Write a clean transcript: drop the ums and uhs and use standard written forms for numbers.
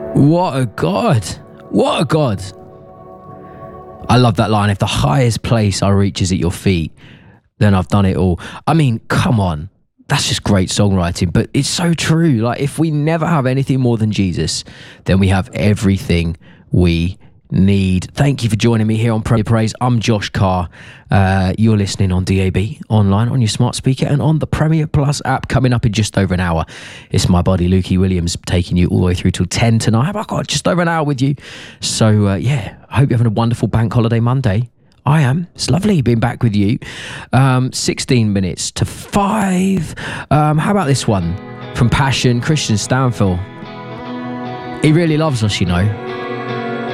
What a God. What a God. I love that line. If the highest place I reach is at your feet, then I've done it all. I mean, come on. That's just great songwriting, but it's so true. Like, if we never have anything more than Jesus, then we have everything we need. Thank you for joining me here on Premier Praise. I'm Josh Carr. You're listening on DAB, online, on your smart speaker, and on the Premier Plus app. Coming up in just over an hour, it's my buddy Lukey Williams taking you all the way through till 10 tonight. I've got just over an hour with you. So, I hope you're having a wonderful bank holiday Monday. I am. It's lovely being back with you. 16 minutes to 5. How about this one from Passion, Christian Stanfill? He really loves us, you know.